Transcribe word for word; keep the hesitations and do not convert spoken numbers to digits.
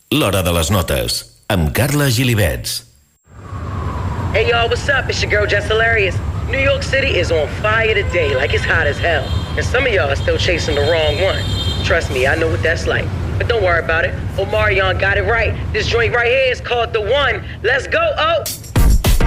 L'Hora de les Notes, amb Carla Gilibets. Hey y'all, what's up? It's your girl Jess Hilarious. New York City is on fire today, like it's hot as hell. And some of y'all are still chasing the wrong one. Trust me, I know what that's like. But don't worry about it. Omarion got it right. This joint right here is called The One. Let's go, oh!